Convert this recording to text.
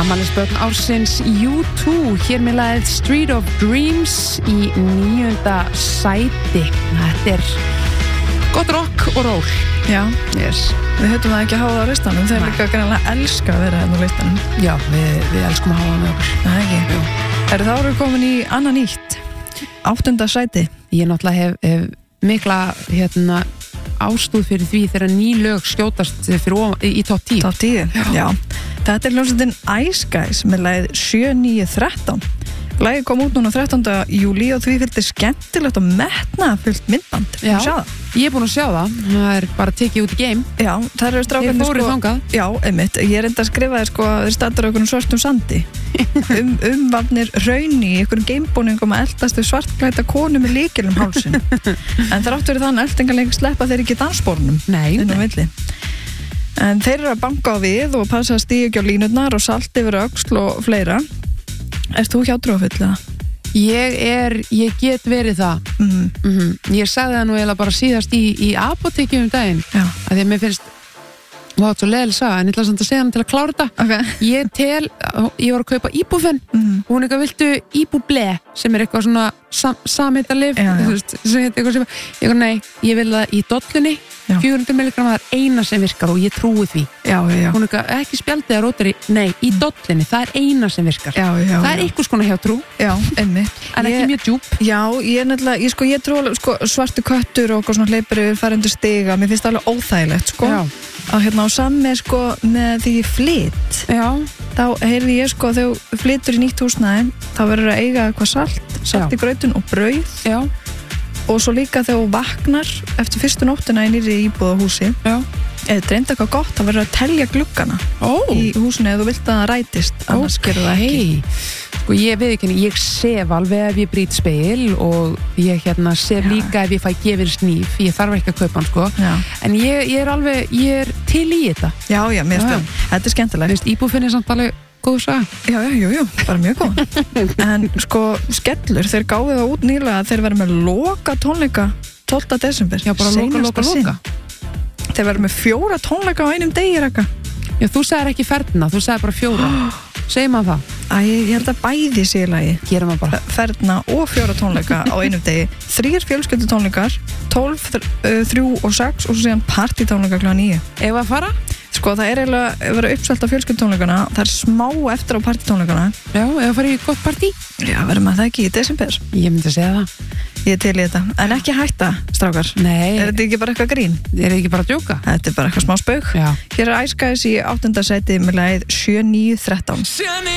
Afmælisbörn ársins U2 hér með lagið Street of Dreams í 9. sæti. Þetta er gott rock og ról. Já, Yes. við höfum það ekki að hafa það á listanum. Þeir líka greinlega elska að vera hérna á listanum. Já, við elskum að hafa það með okkur. Það ekki. Þá erum við komin í annað nýtt. 8. sæti. Ég náttúrulega hef mikla ástúð fyrir því þegar ný lög skjótast í top 10. Top 10. Já. Þetta er hljómsveitin Ice Guys með lagið 7913. Lagið kom út núna 13. júlí og því fylgdi skemmtilegt og metnaðarfullt myndband. Já, Sjá það. ég er búin að sjá það. Það er bara tekið út í game. Já, það eru strákarnir Þeir fóru þangað. Já, einmitt. Ég er enda að skrifa þér þeir startar okkur svartum sandi. Umvafnir raun í einhverjum gamebúningum að eldast við svartklædda konu með lykilum hálsin. En þrátt verið þann eldingarleik sleppa þeir ekki dansbornum. Nei. Inn á milli. En þeir eru að banka á við og passa að stíga ekki á línurnar og salt yfir öxl og fleira. Ert þú hjátrúarfull eða? Ég get verið það. Ég sagði það nú eiginlega bara síðast í apótekju daginn. Já. Að því að mér finnst það var svo leiðileg saga, en ég ætla samt að segja hann til að klára þetta. Okay. Ég var að kaupa íbúfen og hún eitthvað viltu íbúble sem er eitthvað svona samheitalyf ég nei, ég vil það í dollunni 400 mg, það er eina sem virkar og ég trúi því. Já. Hún eitthvað, ekki spjaldið að rótari, nei, í dollunni það er eina sem virkar. Já. Það er einhvers konar hjá trú. Já, einmitt. En ekki mjög djúp. Já, ég trú svartu köttur og eitthvað svona hleypur yfir færandur stiga, mér finnst það alveg óþægilegt að á samme með því flyt. Já. Þá heyrði ég þegar flytur í nýtt húsnæði þá verður að eiga eitthvað salt í grautun og brauð. Já. Og svo líka þegar þú vaknar eftir fyrstu nóttina í nýrri íbúð á húsi. Já. Eða dreymd eitthvað gott, þá verður að telja gluggana í húsinu ef þú vilt að það rætist, annars gerur það ekki. Sko ég veit ekki, ég sef alveg ef ég brýt spegil og ég sef líka ef ég fæ gefin sníf, ég þarf ekki að kaupa hann sko. En ég er til í þetta. Já, mér finnst þetta er skemmtilegt. Íbúðin er samt alveg góð saga. Já, bara mjög góð. En skellur, þeir gáðu það út nýlega að þeir verður með loka tónleika 12. desember. Já, bara loka. Þeir verður með 4 tónleika á einum degi, Raka. Já, þú sagðir ekki ferna, þú sagðir bara 4. Segir maður það? Ég held að bæði sé í lagi. Gerum maður bara. Ferna og 4 tónleika á einum degi. 3 fjölskyldutónleikar, 12, 3 og 6 og svo síðan partytónleika kl. 9. Ef að fara? Sko, það er eiginlega að vera uppselt á fjölskyldutónleikana. Það er smá eftir á partytónleikana. Já, ef að fara í gott partí? Já, verður maður það ekki í desember? Ég myndi að segja það. Ég til í þetta. En ekki hætta, strákar. Nei. Er þetta ekki bara eitthvað grín? Er þetta ekki bara að djóka? Þetta er bara eitthvað smá spaug. Já. Hér er Ice Guys í 8. sæti með lagið 7913.